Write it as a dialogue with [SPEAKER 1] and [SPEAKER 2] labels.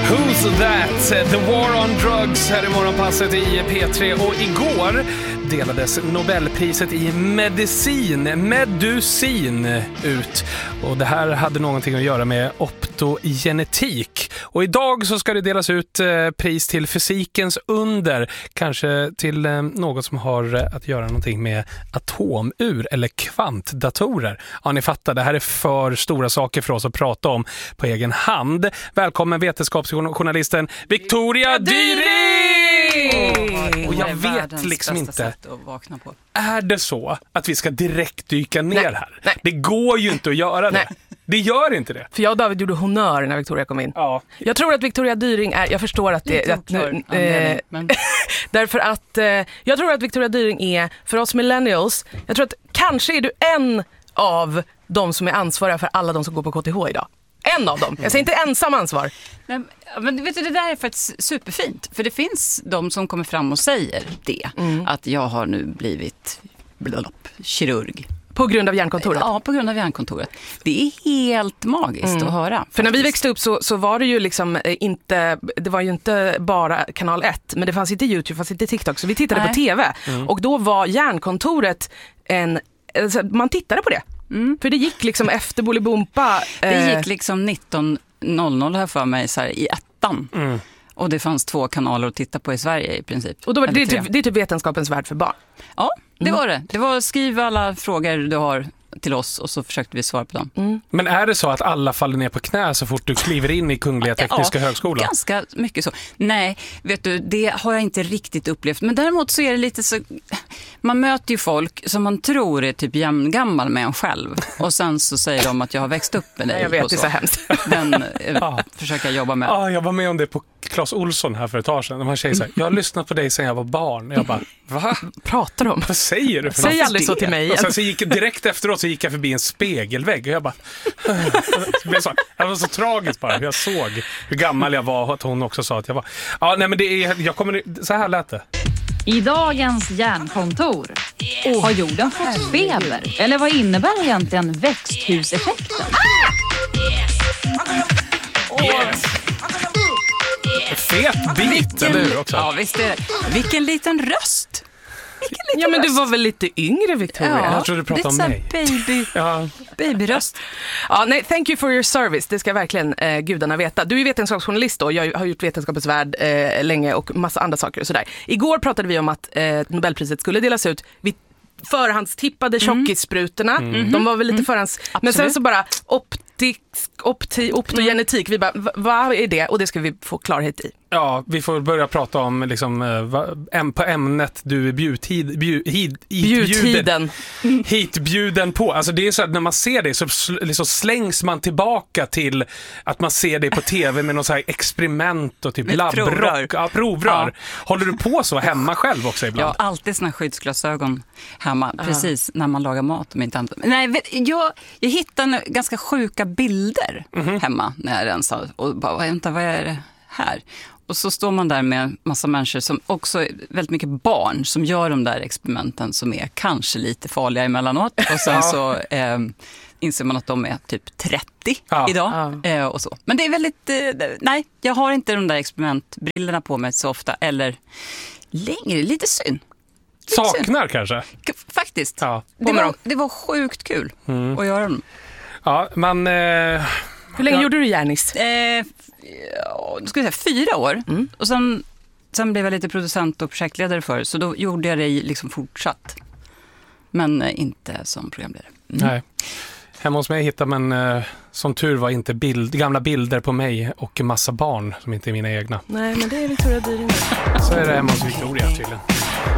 [SPEAKER 1] Who's that? The War on Drugs här i morgonpasset i P3. Och igår delades Nobelpriset i medicin ut. Och det här hade någonting att göra med optogenetik. Och idag så ska det delas ut pris till fysikens under. Kanske till något som har att göra någonting med atomur eller kvantdatorer. Ja, ni fattar, det här är för stora saker för oss att prata om på egen hand. Välkommen vetenskapsjournalisten Victoria Dyring! Och jag vet liksom inte, är det så att vi ska direkt dyka ner här? Nej. Det går ju inte att göra det. Det gör inte det.
[SPEAKER 2] För jag och David gjorde honör när Victoria kom in. Ja. Jag tror att Victoria Dyring är, jag förstår att det men... därför att jag tror att Victoria Dyring är, för oss millennials, jag tror att kanske är du en av de som är ansvariga för alla de som går på KTH idag. En av dem. Jag säger inte ensam ansvar.
[SPEAKER 3] Men vet du, det där är faktiskt superfint. För det finns de som kommer fram och säger det. Att jag har nu blivit kirurg.
[SPEAKER 2] På grund av hjärnkontoret?
[SPEAKER 3] Ja, på grund av hjärnkontoret. Det är helt magiskt att höra.
[SPEAKER 2] För när vi växte upp så var det ju liksom inte, det var ju inte bara kanal 1, men det fanns inte YouTube, det fanns inte TikTok, så vi tittade på TV. Och då var hjärnkontoret man tittade på det. För det gick liksom efter Bolibompa.
[SPEAKER 3] Det gick liksom 19:00 här för mig så här, i ettan. Och det fanns 2 kanaler att titta på i Sverige i princip.
[SPEAKER 2] Och då var det är typ vetenskapens värld för barn.
[SPEAKER 3] Ja, det var det. Det var skriv alla frågor du har till oss och så försökte vi svara på dem.
[SPEAKER 1] Men är det så att alla faller ner på knä så fort du kliver in i Kungliga Tekniska högskolan?
[SPEAKER 3] Ganska mycket så. Nej, vet du, det har jag inte riktigt upplevt. Men däremot så är det lite så, man möter ju folk som man tror är typ jämngammal med en själv. Och sen så säger de att jag har växt upp med dig.
[SPEAKER 2] Jag vet, det är så hemskt.
[SPEAKER 3] Den försöker jag jobba med.
[SPEAKER 1] Ja, jag var med om det på Claes Olsson här för ett tag sedan. De här tjejer säger, jag har lyssnat på dig sedan jag var barn. Och jag bara, va?
[SPEAKER 2] Pratar de?
[SPEAKER 1] Vad säger du?
[SPEAKER 2] Säg aldrig så till mig.
[SPEAKER 1] Och sen så direkt efteråt så gick jag förbi en spegelvägg och jag bara, det var så tragiskt bara. Jag såg hur gammal jag var och att hon också sa att jag var. Ja, nej men så här lät det.
[SPEAKER 4] I dagens hjärnkontor har jorden fått feber. Eller vad innebär egentligen växthuseffekten?
[SPEAKER 1] Yes. Fet bit, eller också.
[SPEAKER 3] Ja, visst är det. Vilken liten röst.
[SPEAKER 2] Ja, men du var väl lite yngre, Victoria?
[SPEAKER 1] Ja, jag tror du pratade om mig.
[SPEAKER 3] Babyröst.
[SPEAKER 2] Ja, nej, thank you for your service. Det ska verkligen gudarna veta. Du är vetenskapsjournalist då. Jag har gjort Vetenskapens värld länge och massa andra saker och sådär. Igår pratade vi om att Nobelpriset skulle delas ut. Vi förhandstippade tjockissprutorna. De var väl lite förhands...
[SPEAKER 3] Absolut.
[SPEAKER 2] Men sen så bara optogenetik. Vi bara, vad är det? Och det ska vi få klarhet i.
[SPEAKER 1] Ja, vi får börja prata om liksom, på ämnet du är hitbjuden på. Alltså det är så att när man ser det så liksom slängs man tillbaka till att man ser det på tv med någon så här experiment och typ labbrock. Ja, provrör. Ja. Håller du på så hemma själv också ibland?
[SPEAKER 3] Jag har alltid såna skyddsglasögon hemma, precis när man lagar mat. Nej, jag hittar ganska sjuka bilder hemma när jag rensar och bara, vänta, vad är det här? Och så står man där med massa människor som också är väldigt mycket barn som gör de där experimenten som är kanske lite farliga emellanåt. Och sen så inser man att de är typ 30 idag och så. Men det är väldigt, nej, jag har inte de där experimentbrillorna på mig så ofta. Eller längre, lite synd.
[SPEAKER 1] Saknar kanske?
[SPEAKER 3] Faktiskt.
[SPEAKER 1] Ja.
[SPEAKER 3] Det var sjukt kul att göra dem.
[SPEAKER 1] Ja, man...
[SPEAKER 2] Hur länge gjorde du Järnis?
[SPEAKER 3] Då ska jag säga 4 år. Och sen blev jag lite producent och projektledare för. Så då gjorde jag det liksom fortsatt. Men inte som programledare.
[SPEAKER 1] Nej. Hemma hos mig hittade man som tur var inte gamla bilder på mig och massa barn som inte är mina egna.
[SPEAKER 2] Nej, men det är Victoria Dyring.
[SPEAKER 1] Så är det hemma hos Victoria tydligen.